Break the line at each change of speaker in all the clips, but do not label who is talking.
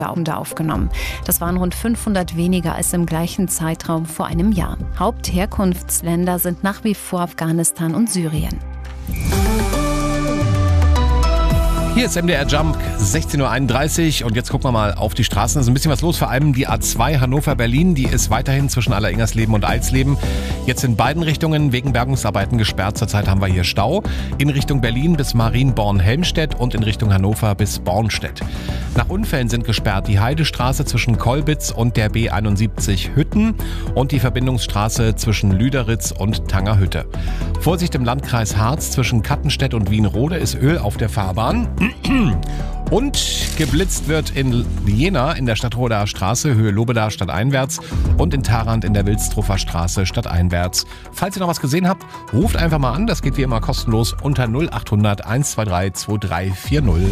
aufgenommen. Das waren rund 500 weniger als im gleichen Zeitraum vor einem Jahr. Hauptherkunftsländer sind nach wie vor Afghanistan und Syrien.
Hier ist MDR Jump, 16.31 Uhr und jetzt gucken wir mal auf die Straßen. Es ist ein bisschen was los, vor allem die A2 Hannover-Berlin, die ist weiterhin zwischen Alleringersleben und Eilsleben. Jetzt in beiden Richtungen wegen Bergungsarbeiten gesperrt. Zurzeit haben wir hier Stau. In Richtung Berlin bis Marienborn-Helmstedt und in Richtung Hannover bis Bornstedt. Nach Unfällen sind gesperrt die Heidestraße zwischen Kolbitz und der B71 Hütten und die Verbindungsstraße zwischen Lüderitz und Tangerhütte. Vorsicht im Landkreis Harz zwischen Kattenstedt und Wienrode ist Öl auf der Fahrbahn. Und geblitzt wird in Jena in der Stadtroder Straße, Höhe Lobeda stadteinwärts und in Tharandt in der Wilstruffer Straße stadteinwärts. Falls ihr noch was gesehen habt, ruft einfach mal an. Das geht wie immer kostenlos unter 0800 123 2340.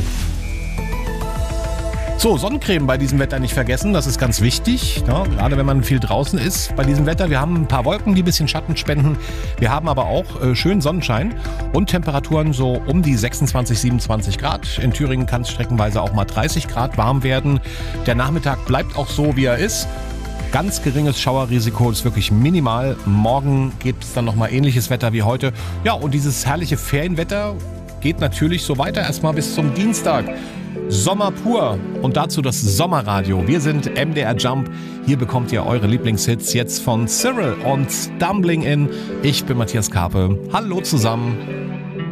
So, Sonnencreme bei diesem Wetter nicht vergessen, das ist ganz wichtig, ja, gerade wenn man viel draußen ist bei diesem Wetter. Wir haben ein paar Wolken, die ein bisschen Schatten spenden. Wir haben aber auch schönen Sonnenschein und Temperaturen so um die 26, 27 Grad. In Thüringen kann es streckenweise auch mal 30 Grad warm werden. Der Nachmittag bleibt auch so, wie er ist. Ganz geringes Schauerrisiko, ist wirklich minimal. Morgen gibt es dann nochmal ähnliches Wetter wie heute. Ja, und dieses herrliche Ferienwetter geht natürlich so weiter, erstmal bis zum Dienstag. Sommer pur und dazu das Sommerradio. Wir sind MDR Jump. Hier bekommt ihr eure Lieblingshits jetzt von Cyril und Stumbling In. Ich bin Matthias Karpe. Hallo zusammen.